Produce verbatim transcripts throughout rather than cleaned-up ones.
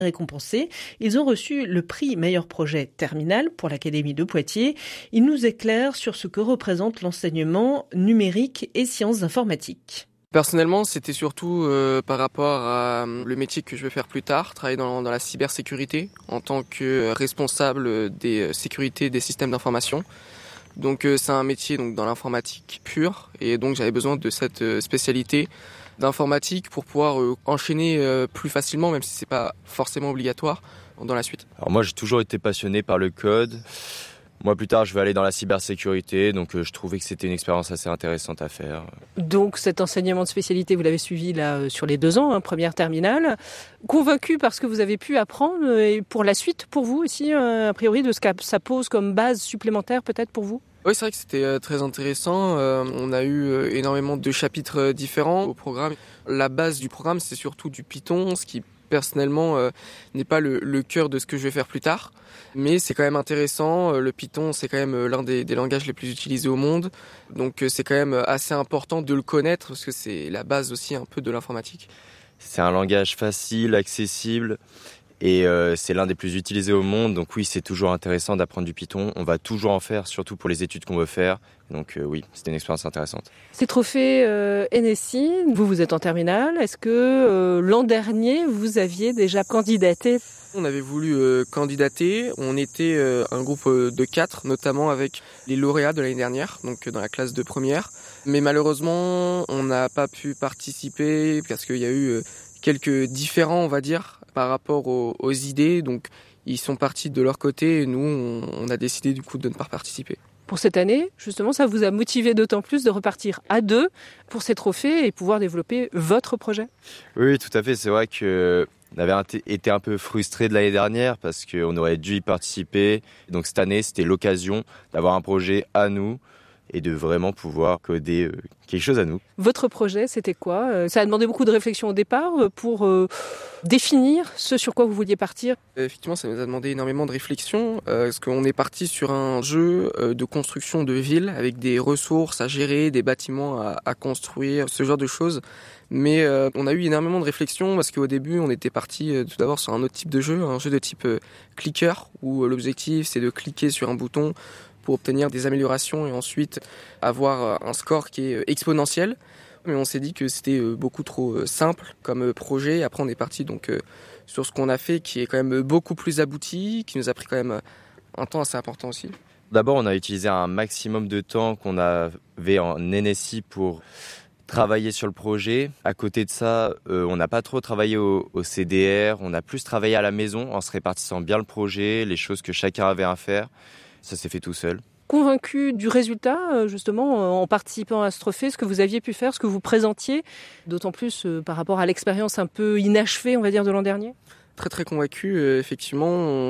Récompensés, ils ont reçu le prix meilleur projet terminal pour l'Académie de Poitiers. Ils nous éclairent sur ce que représente l'enseignement numérique et sciences informatiques. Personnellement, c'était surtout euh, par rapport à euh, le métier que je vais faire plus tard, travailler dans, dans la cybersécurité en tant que responsable des euh, sécurités des systèmes d'information. Donc euh, c'est un métier donc dans l'informatique pure et donc j'avais besoin de cette euh, spécialité d'informatique pour pouvoir euh, enchaîner euh, plus facilement, même si c'est pas forcément obligatoire dans la suite. Alors moi j'ai toujours été passionné par le code. Moi plus tard je vais aller dans la cybersécurité, donc euh, je trouvais que c'était une expérience assez intéressante à faire. Donc cet enseignement de spécialité, vous l'avez suivi là euh, sur les deux ans, hein, première terminale. Convaincu par ce que vous avez pu apprendre euh, et pour la suite, pour vous aussi, euh, a priori, de ce que ça pose comme base supplémentaire peut-être pour vous ? Oui, c'est vrai que c'était euh, très intéressant. Euh, on a eu euh, énormément de chapitres euh, différents au programme. La base du programme, c'est surtout du Python, ce qui personnellement euh, n'est pas le, le cœur de ce que je vais faire plus tard. Mais c'est quand même intéressant. Le Python, c'est quand même euh, l'un des, des langages les plus utilisés au monde. Donc euh, c'est quand même assez important de le connaître parce que c'est la base aussi un peu de l'informatique. C'est un langage facile, accessible. Et euh, c'est l'un des plus utilisés au monde, donc oui, c'est toujours intéressant d'apprendre du Python. On va toujours en faire, surtout pour les études qu'on veut faire. Donc euh, oui, c'était une expérience intéressante. Ces trophées euh, N S I, vous, vous êtes en terminale. Est-ce que euh, l'an dernier, vous aviez déjà candidaté ? On avait voulu euh, candidater. On était euh, un groupe euh, de quatre, notamment avec les lauréats de l'année dernière, donc euh, dans la classe de première. Mais malheureusement, on n'a pas pu participer parce qu'il y a eu euh, quelques différends, on va dire, par rapport aux, aux idées, donc ils sont partis de leur côté et nous, on, on a décidé du coup de ne pas participer. Pour cette année, justement, ça vous a motivé d'autant plus de repartir à deux pour ces trophées et pouvoir développer votre projet ? Oui, tout à fait. C'est vrai qu'on avait été un peu frustrés de l'année dernière parce qu'on aurait dû y participer. Donc cette année, c'était l'occasion d'avoir un projet à nous et de vraiment pouvoir coder euh, quelque chose à nous. Votre projet, c'était quoi ? Ça a demandé beaucoup de réflexion au départ pour euh, définir ce sur quoi vous vouliez partir. Effectivement, ça nous a demandé énormément de réflexion, euh, parce qu'on est parti sur un jeu euh, de construction de ville avec des ressources à gérer, des bâtiments à, à construire, ce genre de choses. Mais euh, on a eu énormément de réflexion parce qu'au début, on était parti euh, tout d'abord sur un autre type de jeu, un jeu de type euh, clicker, où euh, l'objectif c'est de cliquer sur un bouton pour obtenir des améliorations et ensuite avoir un score qui est exponentiel. Mais on s'est dit que c'était beaucoup trop simple comme projet. Après, on est parti donc sur ce qu'on a fait qui est quand même beaucoup plus abouti, qui nous a pris quand même un temps assez important aussi. D'abord, on a utilisé un maximum de temps qu'on avait en N S I pour travailler sur le projet. À côté de ça, euh, on n'a pas trop travaillé au, au C D R. On a plus travaillé à la maison en se répartissant bien le projet, les choses que chacun avait à faire. Ça s'est fait tout seul. Convaincu du résultat, justement, en participant à ce trophée, ce que vous aviez pu faire, ce que vous présentiez, d'autant plus euh, par rapport à l'expérience un peu inachevée, on va dire, de l'an dernier ? Très très convaincu, euh, effectivement,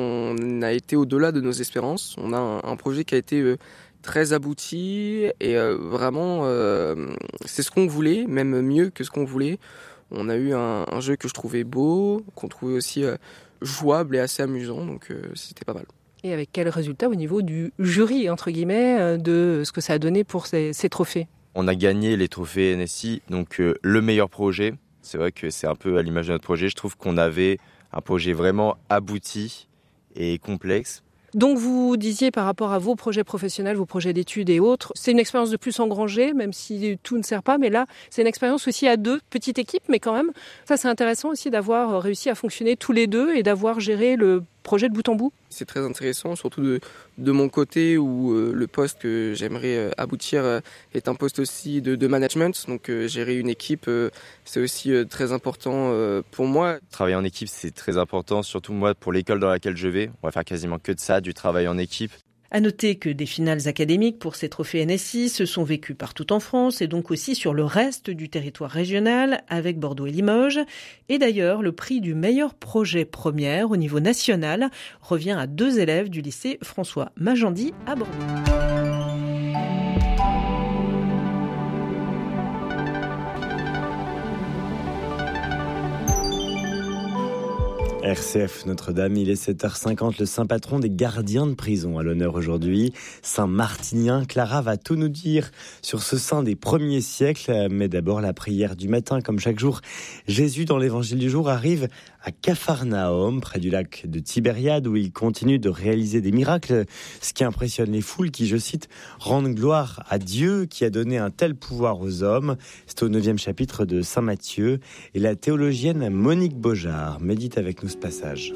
on a été au-delà de nos espérances. On a un, un projet qui a été euh, très abouti et euh, vraiment, euh, c'est ce qu'on voulait, même mieux que ce qu'on voulait. On a eu un, un jeu que je trouvais beau, qu'on trouvait aussi euh, jouable et assez amusant, donc euh, c'était pas mal. Et avec quel résultat au niveau du jury, entre guillemets, de ce que ça a donné pour ces, ces trophées ? On a gagné les trophées N S I, donc euh, le meilleur projet. C'est vrai que c'est un peu à l'image de notre projet. Je trouve qu'on avait un projet vraiment abouti et complexe. Donc vous disiez par rapport à vos projets professionnels, vos projets d'études et autres, c'est une expérience de plus engrangée, même si tout ne sert pas, mais là c'est une expérience aussi à deux, petite équipe, mais quand même, ça c'est intéressant aussi d'avoir réussi à fonctionner tous les deux et d'avoir géré le projet de bout en bout. C'est très intéressant, surtout de, de mon côté où euh, le poste que j'aimerais euh, aboutir euh, est un poste aussi de, de management. Donc euh, gérer une équipe, euh, c'est aussi euh, très important euh, pour moi. Travailler en équipe, c'est très important, surtout moi pour l'école dans laquelle je vais. On va faire quasiment que de ça, du travail en équipe. À noter que des finales académiques pour ces trophées N S I se sont vécues partout en France et donc aussi sur le reste du territoire régional avec Bordeaux et Limoges. Et d'ailleurs, le prix du meilleur projet première au niveau national revient à deux élèves du lycée François Magendie à Bordeaux. R C F Notre-Dame, il est sept heures cinquante, le saint patron des gardiens de prison à l'honneur aujourd'hui. Saint Martinien, Clara va tout nous dire sur ce saint des premiers siècles. Mais d'abord la prière du matin, comme chaque jour. Jésus dans l'évangile du jour arrive à Capharnaüm, près du lac de Tibériade, où il continue de réaliser des miracles, ce qui impressionne les foules qui, je cite, rendent gloire à Dieu qui a donné un tel pouvoir aux hommes. C'est au neuvième chapitre de Saint Matthieu. Et la théologienne Monique Beaujard médite avec nous ce passage.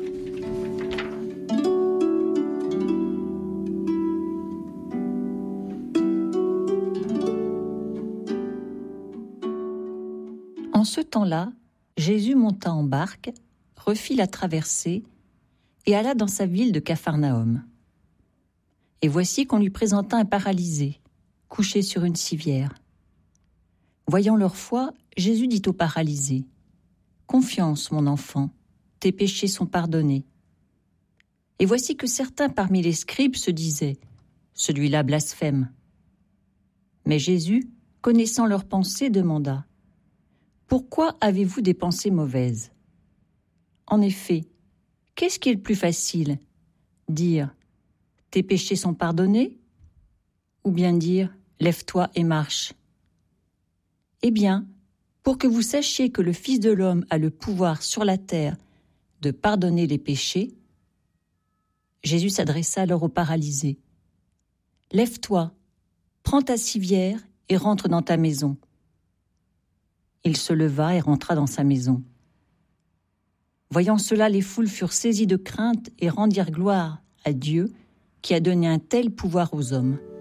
En ce temps-là, Jésus monta en barque, refit la traversée et alla dans sa ville de Capharnaüm. Et voici qu'on lui présenta un paralysé, couché sur une civière. Voyant leur foi, Jésus dit au paralysé : « Confiance, mon enfant, tes péchés sont pardonnés. » Et voici que certains parmi les scribes se disaient : « Celui-là blasphème. » Mais Jésus, connaissant leurs pensées, demanda : « Pourquoi avez-vous des pensées mauvaises ? En effet, qu'est-ce qui est le plus facile ? Dire « Tes péchés sont pardonnés » ou bien dire « Lève-toi et marche ». Eh bien, pour que vous sachiez que le Fils de l'homme a le pouvoir sur la terre de pardonner les péchés, Jésus s'adressa alors au paralysé. « Lève-toi, prends ta civière et rentre dans ta maison. » Il se leva et rentra dans sa maison. Voyant cela, les foules furent saisies de crainte et rendirent gloire à Dieu qui a donné un tel pouvoir aux hommes.